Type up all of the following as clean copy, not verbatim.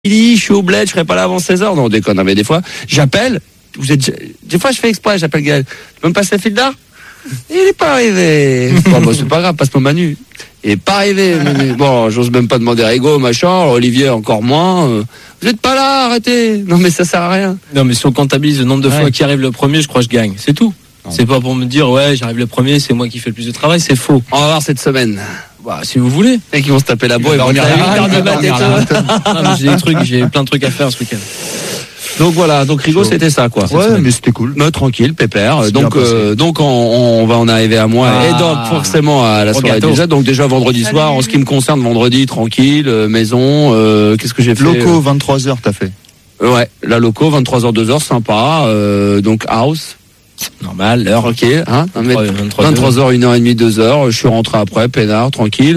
je suis au bled, je serai pas là avant 16h. Non, on déconne, mais des fois, j'appelle, des fois je fais exprès, j'appelle Gaël. Tu peux me passer le fil d'art? Il est pas arrivé. Bon, c'est pas grave, passe-moi Manu. Il est pas arrivé. Bon, j'ose même pas demander à Ego, machin, Olivier encore moins. Vous êtes pas là, arrêtez. Non, mais ça sert à rien. Non, mais si on comptabilise le nombre de fois qui arrive le premier, je crois que je gagne. C'est tout. Non. C'est pas pour me dire, ouais, j'arrive le premier, c'est moi qui fais le plus de travail, c'est faux. On va voir cette semaine. Bah, si vous voulez. Et qui vont se taper la boîte, ils vont venir à 8h de matin. J'ai plein de trucs à faire ce week-end. Donc voilà, donc Rigaud c'était ça quoi. Ouais, mais c'était cool. Tranquille, pépère. Donc on va en arriver à moi et donc forcément à la soirée du Z. Donc déjà vendredi soir, en ce qui me concerne, vendredi tranquille, maison. Qu'est-ce que j'ai fait? Loco 23h t'as fait. Ouais, la loco 23h 2h sympa. Donc house. Normal, l'heure. Ok, hein. 23h, 1h30, 2h. Je suis rentré après, peinard, tranquille.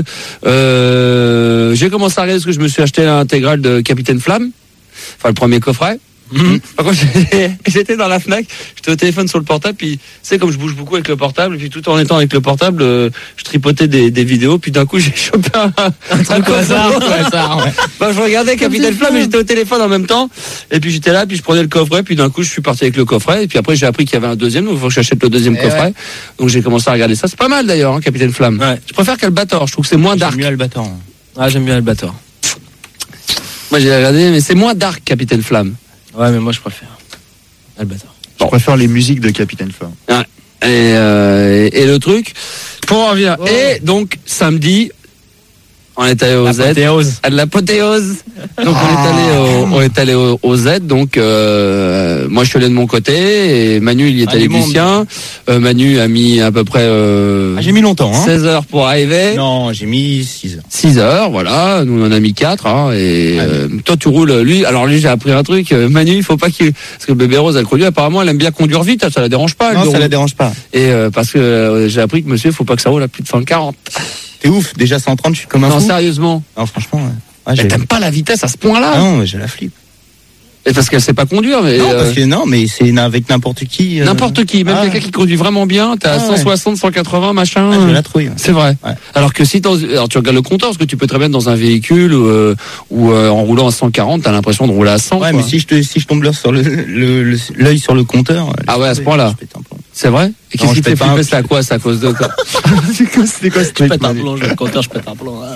J'ai commencé à regarder parce que je me suis acheté l'intégrale de Capitaine Flamme. Enfin, le premier coffret. Par contre, j'étais dans la Fnac, j'étais au téléphone sur le portable, puis tu sais, comme je bouge beaucoup avec le portable, et puis tout en étant avec le portable, je tripotais des vidéos, puis d'un coup j'ai chopé un truc au hasard. Bah, je regardais Capitaine Flamme, et j'étais au téléphone en même temps, et puis j'étais là, puis je prenais le coffret, puis d'un coup je suis parti avec le coffret, et puis après j'ai appris qu'il y avait un deuxième, donc il faut que j'achète le deuxième coffret. Ouais. Donc j'ai commencé à regarder ça, c'est pas mal d'ailleurs, hein, Capitaine Flamme. Ouais. Je préfère qu'Albator, je trouve que c'est moins dark. J'aime mieux Albator. Ah, j'aime bien Albator. Moi j'ai regardé, mais c'est moins dark, Capitaine Flamme. Ouais, mais moi je préfère Albator. Je préfère les musiques de Capitaine Flamme. Ouais. Et le truc, pour en revenir. Oh. Et donc samedi, on est allé au Z. À de l'apothéose. Donc on est allé au Z. Donc moi je suis allé de mon côté et Manu il y est allé du sien. Manu a mis à peu près j'ai mis longtemps 16 heures pour arriver. Non, j'ai mis 6 heures. 6 heures, voilà, nous on en a mis 4 hein, et toi tu roules lui. Alors lui j'ai appris un truc, Manu, il faut pas qu'il parce que bébé Rose elle conduit apparemment, elle aime bien conduire vite, ça la dérange pas. Non, ça la dérange pas. Et parce que j'ai appris que monsieur, il faut pas que ça roule à plus de 140. C'est ouf, déjà 130, je suis comme un fou. Non, sérieusement. Non, franchement, ouais. Mais t'aimes pas la vitesse à ce point-là? Non, mais j'ai la flip. Et parce qu'elle sait pas conduire, mais. Non, parce que non, mais c'est avec n'importe qui. N'importe qui, même quelqu'un qui conduit vraiment bien, t'as 160, 180, machin. Je la trouille. C'est vrai. Ouais. Alors que si alors tu regardes le compteur, parce que tu peux très bien être dans un véhicule ou en roulant à 140, t'as l'impression de rouler à 100. Ouais, quoi. Mais si je tombe là sur l'œil sur le compteur. Ah ouais, à ce point-là. C'est vrai? Et qu'est-ce qui te fait flipper? C'est à quoi? C'est à cause de quoi? C'était quoi ce truc? Je pète un plomb, je le compteur, je pète un plomb.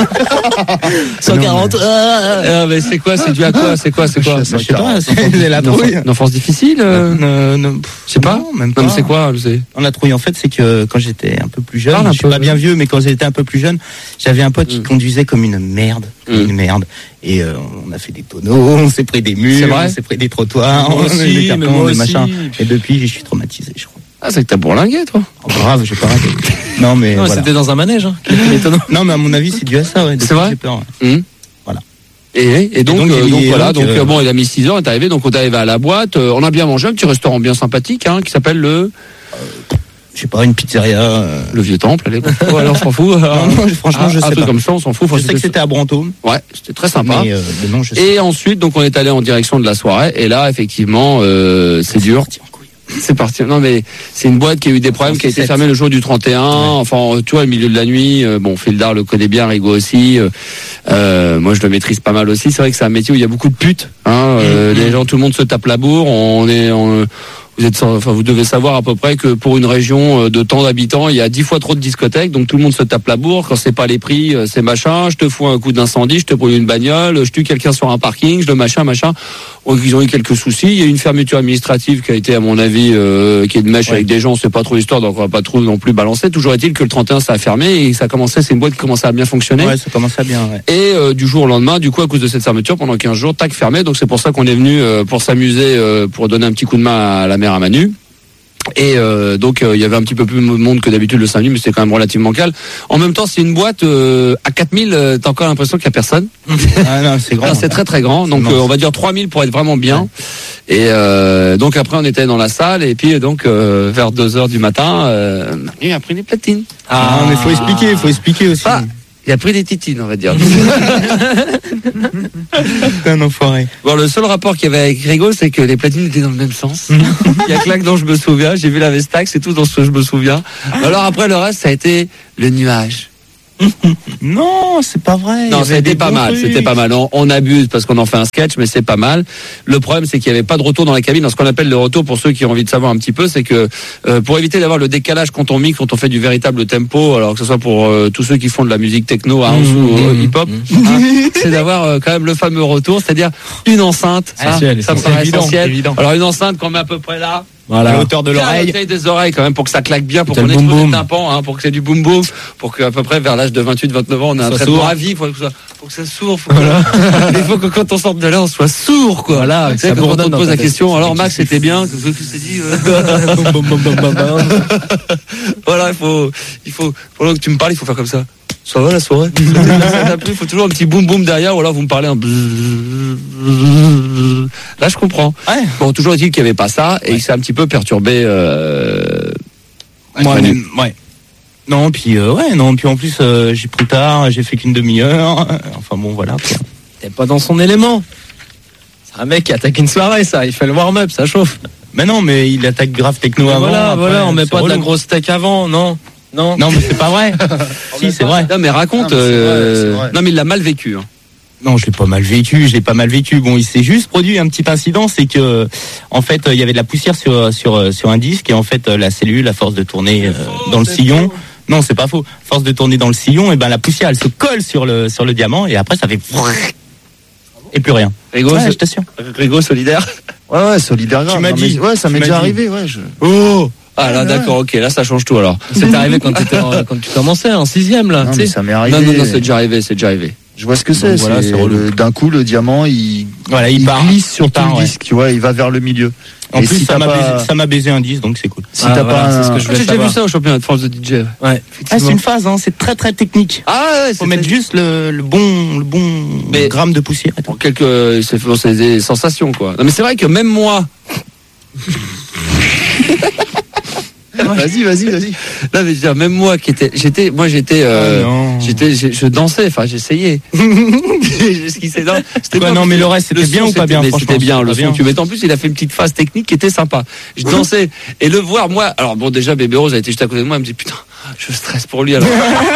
140. Mais c'est quoi? C'est dû à quoi? C'est quoi? Je sais pas, c'est la trouille. Une enfance difficile? Je sais pas. Non, même pas. Non, mais c'est quoi? La trouille, en fait, c'est que quand j'étais un peu plus jeune, je suis pas bien vieux, mais quand j'étais un peu plus jeune, j'avais un pote qui conduisait comme une merde. Une merde. Et on a fait des tonneaux, on s'est pris des murs, on s'est pris des trottoirs, on a des cartons, des machins. Et depuis, je suis traumatisé, je crois. Ah, c'est que t'as bourlingué, toi. Oh, grave, j'ai pas raté. Non, mais. Non, voilà. C'était dans un manège, hein. Non, mais à mon avis, c'est dû à ça, ouais. C'est vrai? J'ai peur, ouais. Voilà. Et donc voilà, bon, il a mis 6 heures, il est arrivé, donc on est arrivé à la boîte, on a bien mangé, un petit restaurant bien sympathique, hein, qui s'appelle je sais pas, une pizzeria. Le Vieux Temple, allez, on s'en fout. Non, franchement, je sais pas. Un truc comme ça, on s'en fout. Je sais que c'était à Brantôme. Ouais, c'était très sympa. Mais non, je sais et ensuite, donc, on est allé en direction de la soirée, et là, effectivement, c'est dur. C'est parti. Non, mais c'est une boîte qui a eu des problèmes, qui a été fermée le jour du 31. Ouais. Enfin, tu vois, au milieu de la nuit. Bon, Fildar le connaît bien, Rigaud aussi. Moi, je le maîtrise pas mal aussi. C'est vrai que c'est un métier où il y a beaucoup de putes. Hein. Les gens, tout le monde se tape la bourre. Vous devez savoir à peu près que pour une région de tant d'habitants, il y a 10 fois trop de discothèques, donc tout le monde se tape la bourre. Quand c'est pas les prix, c'est machin. Je te fous un coup d'incendie, je te brûle une bagnole, je tue quelqu'un sur un parking, je le machin. Donc, ils ont eu quelques soucis. Il y a eu une fermeture administrative qui a été, à mon avis, qui est de mèche avec des gens. C'est pas trop l'histoire, donc on va pas trop non plus balancer. Toujours est-il que le 31, ça a fermé et ça commençait. C'est une boîte qui commençait à bien fonctionner. Ouais, ça commençait bien. Ouais. Et du jour au lendemain, du coup, à cause de cette fermeture, pendant 15 jours, tac, fermé. Donc c'est pour ça qu'on est venu pour s'amuser, pour donner un petit coup de main à la mère à Manu. Et donc il y avait un petit peu plus de monde que d'habitude le samedi, mais c'était quand même relativement calme. En même temps, c'est une boîte à 4000, t'as encore l'impression qu'il y a personne. Ah non, c'est grand. C'est très très grand. Donc on va dire 3000 pour être vraiment bien. Ouais. Et donc après on était dans la salle et puis donc vers 2h du matin, Manu a pris des platines. Ah mais faut expliquer aussi. Il a pris des titines, on va dire. C'est un enfoiré. Bon, le seul rapport qu'il y avait avec Rigaud, c'est que les platines étaient dans le même sens. Il y a que là dont je me souviens. J'ai vu la Vestax, c'est tout dans ce que je me souviens. Alors après, le reste, ça a été le nuage. Non, c'est pas vrai. Non, c'était pas mal. C'était pas mal. On abuse parce qu'on en fait un sketch, mais c'est pas mal. Le problème, c'est qu'il n'y avait pas de retour dans la cabine. Dans ce qu'on appelle le retour, pour ceux qui ont envie de savoir un petit peu, c'est que pour éviter d'avoir le décalage quand on mixe, quand on fait du véritable tempo, alors que ce soit pour tous ceux qui font de la musique techno, house ou hip-hop, c'est d'avoir quand même le fameux retour, c'est-à-dire une enceinte. Ça me paraît essentiel. Alors une enceinte qu'on met à peu près là. Voilà. À la hauteur de l'oreille. À la taille des oreilles quand même pour que ça claque bien, pour qu'on ait le tympan, pour que c'est du boom boom, pour qu'à peu près vers l'âge de 28-29 ans on ait un traitement à vie, faut que ça sourd, il faut que quand on sorte de là on soit sourd quoi. Voilà, c'est quand on te pose la question, alors Max c'était bien, qu'est-ce que tu t'es dit Voilà, il faut pendant que tu me parles, il faut faire comme ça. Ça va la soirée. Il faut toujours un petit boum boum derrière, ou alors vous me parlez un là je comprends. Ouais. Bon, toujours est-il qu'il n'y avait pas ça et il s'est un petit peu perturbé. Ouais. Non, puis en plus j'ai pris tard, j'ai fait qu'une demi-heure. Enfin bon, voilà. Quoi. T'es pas dans son élément. C'est un mec qui attaque une soirée, ça. Il fait le warm-up, ça chauffe. Mais non, mais il attaque grave techno avant. Voilà, on met pas de la grosse tech avant, non. Non, mais c'est pas vrai. Si, c'est vrai. Non, mais raconte. Non, mais c'est vrai. Non, mais il l'a mal vécu. Hein. Non, je l'ai pas mal vécu. Bon, il s'est juste produit un petit incident, c'est que, en fait, il y avait de la poussière sur un disque et en fait, la cellule, à force de tourner dans le sillon. Non, c'est pas faux. Force de tourner dans le sillon, et ben la poussière, elle se colle sur le diamant et après, ça fait et plus rien. Rigo, je t'assure. Rigo solidaire. Ouais, solidaire. Tu m'as dit. Ouais, ça m'est déjà arrivé, ouais. Oh. Ah là d'accord, ok, là ça change tout alors. C'est arrivé quand tu commençais en 6e là. Non, mais ça m'est arrivé. Non, c'est déjà arrivé. Je vois ce que c'est. Voilà, c'est relou. D'un coup, le diamant, il glisse sur tout le disque, tu vois, il va vers le milieu. En plus, si ça m'a baisé un disque, donc c'est cool. Si t'as pas c'est ce que je voulais j'ai déjà savoir. vu ça au championnat de France de DJ. Ouais. Ah, c'est une phase, hein, c'est très très technique. Ah ouais, Faut mettre juste le bon gramme de poussière. Et tout. C'est des sensations quoi. Non mais c'est vrai que même moi. Vas-y. Là, mais dire, même moi je dansais, enfin j'essayais. C'était quoi, non mais le reste c'était bien ou pas bien? C'était bien le son. Tu mets en plus, il a fait une petite phase technique qui était sympa. Je dansais et le voir moi. Alors bon, déjà Bébé Rose a été juste à côté de moi, elle me dit putain, je stresse pour lui alors.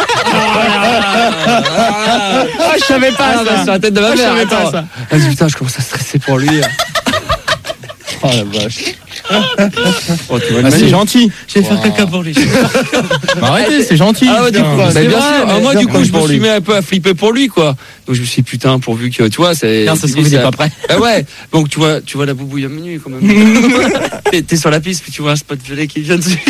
Je savais pas ça. Sur la tête de ma mère. Elle me dit putain, je commence à stresser pour lui. Oh la vache. C'est gentil. Je vais faire caca pour lui. Arrêtez, c'est gentil. Ah ouais, du coup, bien sûr. Moi, du coup, je me suis lui. mis un peu à flipper pour lui, quoi. Donc je me suis dit, putain, pourvu que, tu vois, c'est. Non, ça se trouve, il est pas prêt. Ah ouais. Donc tu vois la boubouille à minuit, quand même. T'es sur la piste, puis tu vois un spot violet qui vient dessus.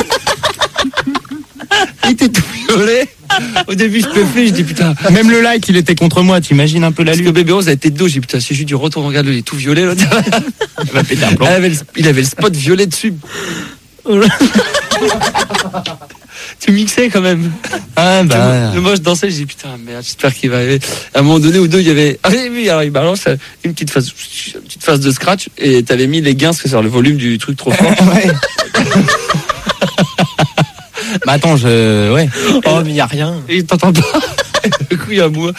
Il était tout violet. Au début, je péflais, je dis putain. Même le like, il était contre moi, t'imagines un peu la Parce lune. que Bébé Rose a été de dos, j'ai dit putain, si je du retour, regarde, il est tout violet, là. Il va péter un plomb. Il avait le spot violet dessus. Tu mixais quand même. Ah bah. Moi je dansais, je dis putain merde, j'espère qu'il va arriver. À un moment donné ou deux, il y avait. Ah oui, alors il balance une petite phase de scratch et t'avais mis les gains sur le volume du truc trop fort. Ouais. Bah attends, ouais. Oh mais y a rien. Et t'entends pas. Du coup il y a moi.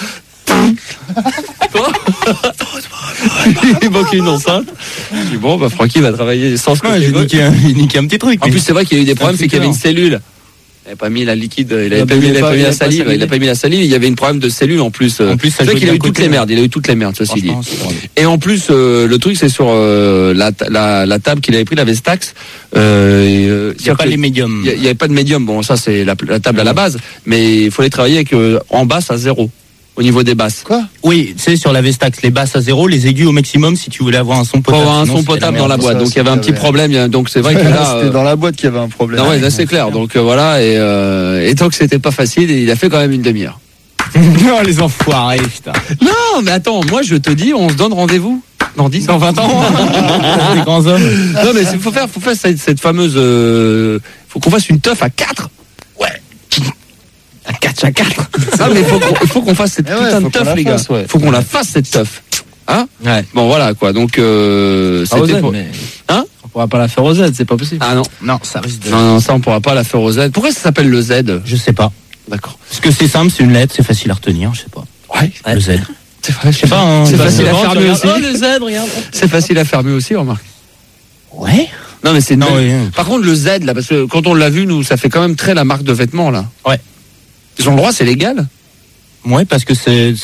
Il manquait une enceinte. Je dis bon bah Francky va travailler sans ce que j'ai niqué un petit truc. En plus c'est vrai qu'il y a eu des problèmes, c'est qu'il y avait une cellule. Il n'avait pas mis la liquide, il avait pas mis la salive, il y avait un problème de cellule en plus. En plus, c'est vrai qu'il a eu toutes les merdes, ceci dit. Et en plus, le truc c'est sur la table qu'il avait pris, la Vestax. Il n'y a pas les médiums. Il n'y avait pas de médium, bon ça c'est la table à la base, mais il fallait travailler avec en basse à 0. Au niveau des basses. Quoi? Oui, tu sais, sur la Vestax, les basses à 0, les aigus au maximum si tu voulais avoir un son potable. Pour avoir un son potable dans la boîte. Donc il y avait un petit problème. Donc c'est vrai que là. C'était dans la boîte qu'il y avait un problème. Non, ouais, là c'est clair. Donc voilà, et tant que c'était pas facile, il a fait quand même une demi-heure. Non, les enfoirés, putain. Non, mais attends, moi je te dis, on se donne rendez-vous. Dans 10 ans, 20 ans. Les grands hommes. Non, mais il faut faire cette fameuse. Faut qu'on fasse une teuf à 4. Ouais. À 4. Ah, mais il faut qu'on fasse cette putain de teuf, les gars. Faut qu'on la fasse, cette teuf. Hein? Ouais. Bon, voilà, quoi. Donc, c'était pour. Hein? On pourra pas la faire au Z, c'est pas possible. Ah non. Non, ça risque de. Non, ça, on pourra pas la faire au Z. Pourquoi ça s'appelle le Z? Je sais pas. D'accord. Parce que c'est simple, c'est une lettre, c'est facile à retenir, je sais pas. Ouais. Le Z. C'est vrai, je sais pas. Hein, c'est facile à faire mieux aussi. Oh, le Z, regarde. C'est facile à faire mieux aussi, remarque. Ouais. Non, mais c'est. Non, oui. Par contre, le Z, là, parce que quand on l'a vu, nous, ça fait quand même très la marque de vêtements, là. Ouais. Ils ont le droit, c'est légal. Ouais, parce que c'est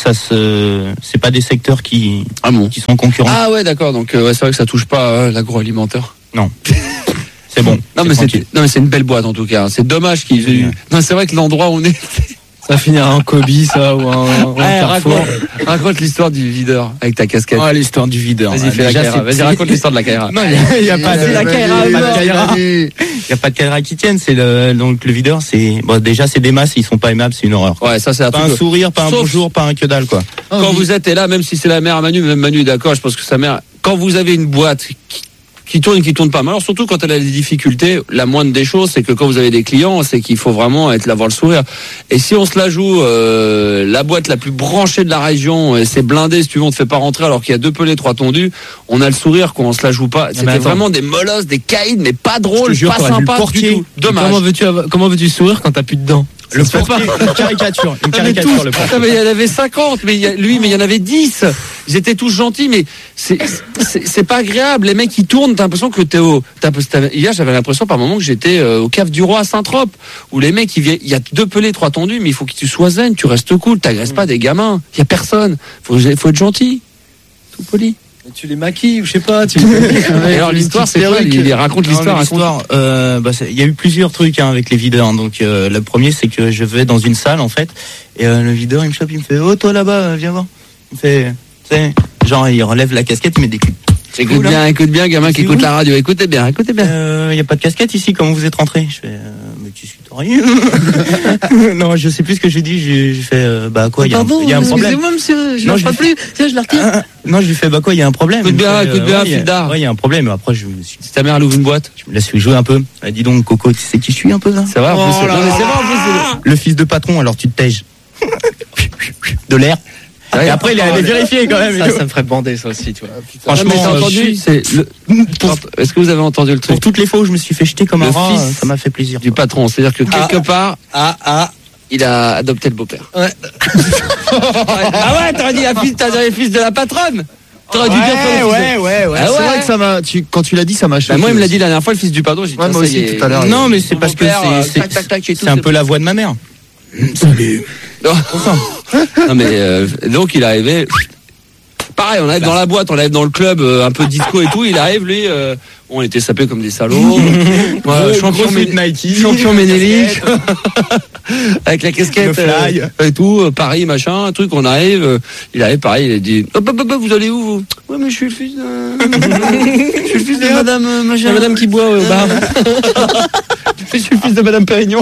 pas des secteurs qui sont concurrents. Ah ouais, d'accord. Donc c'est vrai que ça touche pas l'agroalimentaire. Non. C'est bon. Non mais c'est une belle boîte en tout cas. C'est dommage qu'ils. Non, c'est vrai que l'endroit où on est. Ça finira en Kobe, ça, ou en raconte l'histoire du videur avec ta casquette. Ah, l'histoire du videur. Vas-y, raconte l'histoire de la Kaira. Non, il n'y a pas de la Kaira. Il n'y a pas de Kaira qui tienne. Donc le videur, déjà c'est des masses, ils sont pas aimables, c'est une horreur. Ouais, ça c'est pas un sourire, pas un bonjour, pas un que dalle quoi. Quand vous êtes là, même si c'est la mère à Manu, même Manu est d'accord, je pense que sa mère. Quand vous avez une boîte qui tourne pas. Mais alors surtout quand elle a des difficultés, la moindre des choses, c'est que quand vous avez des clients, c'est qu'il faut vraiment être là voir le sourire. Et si on se la joue, la boîte la plus branchée de la région, c'est blindé, si tu veux, on te fait pas rentrer alors qu'il y a 2 pelés, 3 tondus, on a le sourire quand on se la joue pas. C'était vraiment des molosses, des caïds, mais pas drôles, pas sympa du tout. Dommage. Comment veux-tu sourire quand t'as plus de dents? Le portier, une caricature, le portier. Mais il y en avait 50, mais il y en avait 10. Ils étaient tous gentils, mais c'est pas agréable. Les mecs, ils tournent, t'as l'impression que hier, j'avais l'impression par moment que j'étais au Cave du Roi à Saint-Trope, où les mecs, il y a 2 pelés, 3 tondus, mais il faut que tu sois zen, tu restes cool, t'agresses pas des gamins. Il y a personne. Faut être gentil. Tout poli. Tu les maquilles ou je sais pas. Et alors l'histoire, c'est quoi? Il raconte l'histoire. Il y a eu plusieurs trucs avec les videurs. Donc le premier, c'est que je vais dans une salle en fait, et le videur il me chope, il me fait oh toi là-bas, viens voir. Il me fait, tu sais, genre il relève la casquette, il met des coups. Écoute bien, gamin qui écoute la radio. Écoutez bien. Il y a pas de casquette ici. Comment vous êtes rentré? Je fais mais tu suis rien. Non, je sais plus ce que j'ai dit. J'ai fait quoi? Il y a un problème. Excusez-moi, monsieur, je ne plus. Tiens, je la retire. Non, je lui fais quoi? Il y a un problème. Écoute bien, Fildar. Ouais, il y a un problème. Après, si ta mère elle ouvre une boîte, je me laisse lui jouer un peu. Elle dit donc, Coco, tu sais qui je suis un peu là? Ça va. C'est vrai. Le fils de patron. Alors tu te tèges. De l'air. Et après, il allait vérifier quand même. Ça me ferait bander, ça aussi, tu vois. Franchement, t'as entendu, est-ce que vous avez entendu le truc? Pour toutes les fois où je me suis fait jeter comme un rat, ça m'a fait plaisir. Du patron, c'est-à-dire que quelque part, il a adopté le beau-père. Ouais. Ah ouais, t'aurais dit le fils de la patronne. T'aurais dû dire ouais. C'est vrai que ça m'a. Quand tu l'as dit, ça m'a choqué. Moi, il me l'a dit la dernière fois, le fils du patron. J'ai dit, moi aussi tout à l'heure. Non, mais c'est parce que c'est un peu la voix de ma mère. Salut. Non mais donc il est arrivé. Pareil, on arrive dans la boîte, on arrive dans le club un peu disco et tout. Il arrive, lui, on était sapés comme des salauds. Champion Ménélique, avec la casquette et tout, Paris, machin, un truc. On arrive, il arrive, pareil, il a dit vous allez où vous? Ouais, mais je suis le fils de Madame machin. Madame qui boit au bar. Je suis le fils de Madame Pérignon.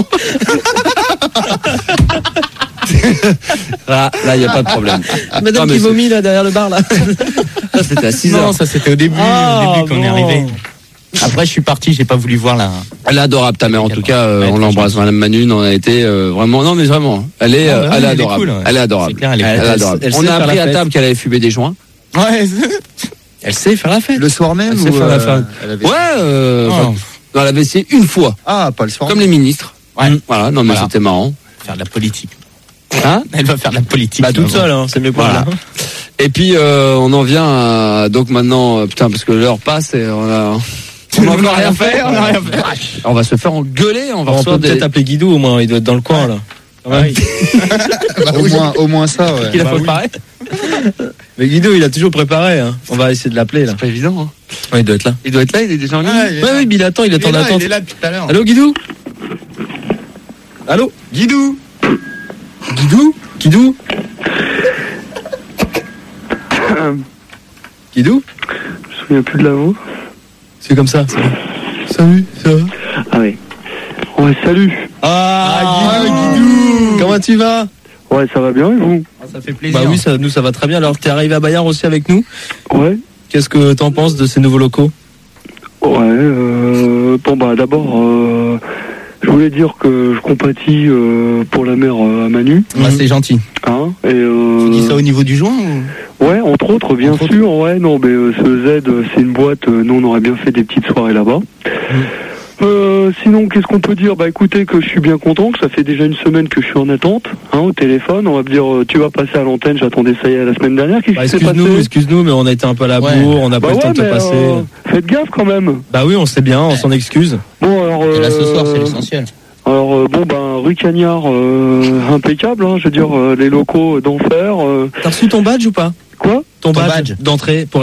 Là, il n'y a pas de problème. Madame qui vomit là derrière le bar là. Ça c'était à 6h. Non, ça c'était au début quand on est arrivé. Après je suis parti, j'ai pas voulu voir la. Elle est adorable ta mère en tout cas, on l'embrasse. Madame Manu, on a été vraiment. Non mais vraiment, elle est adorable. Elle est adorable. Elle est adorable. On a appris à table qu'elle avait fumé des joints. Ouais. Elle sait faire la fête. Le soir même. Elle sait faire la fête. Ouais. Elle avait essayé une fois. Ah, pas le soir. Comme les ministres. Ouais. Voilà. Non mais c'était marrant. Faire de la politique. Hein? Elle va faire de la politique. Bah toute seule, c'est mieux pour elle. Et puis on en vient à, donc maintenant, parce que l'heure passe et on a encore rien fait. On va se faire engueuler. On peut peut-être appeler Guido au moins. Il doit être dans le coin là. Ouais. Au moins ça. Ouais. Il a préparé. Mais Guido, il a toujours préparé. Hein. On va essayer de l'appeler là. C'est pas évident. Hein. Ouais, il doit être là. Il est déjà en ligne. Oui, mais il attend. Il est en attente. Il est là depuis tout à l'heure. Allô, Guido. Allô, Guidou. Guidou. Je me souviens plus de la voix. C'est comme ça. Salut, ça va? Ah oui. Ouais, salut. Guidou. Comment tu vas? Ouais, ça va bien et vous? Ça fait plaisir. Bah oui, ça va très bien. Alors, t'es arrivé à Bayard aussi avec nous? Ouais. Qu'est-ce que t'en penses de ces nouveaux locaux? Ouais, d'abord, je voulais dire que je compatis pour la mère à Manu. C'est gentil. Hein? Et tu dis ça au niveau du joint ou... Ouais, entre autres, bien sûr. Ouais, non, mais ce Z, c'est une boîte. Nous, on aurait bien fait des petites soirées là-bas. Sinon, qu'est-ce qu'on peut dire? Bah écoutez, que je suis bien content, que ça fait déjà une semaine que je suis en attente, au téléphone. On va me dire, tu vas passer à l'antenne, j'attendais ça la semaine dernière. Qu'est-ce qui s'est passé? Excuse-nous, mais on a été un peu à la bourre, on n'a pas eu le temps de te passer. Faites gaffe quand même. Bah oui, on sait bien, on s'en excuse. Bon, alors. Et là, ce soir, c'est l'essentiel. Alors rue Cagnard, impeccable, hein, je veux dire les locaux d'enfer. T'as reçu ton badge ou pas? Quoi? Ton badge d'entrée pour